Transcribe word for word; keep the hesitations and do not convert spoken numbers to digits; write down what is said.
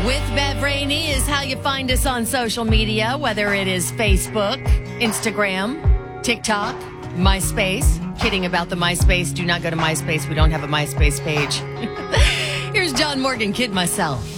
With Bev Rainey is how you find us on social media, whether it is Facebook, Instagram, TikTok, MySpace. Kidding about the MySpace. Do not go to MySpace. We don't have a MySpace page. Here's John Morgan, Kid Myself.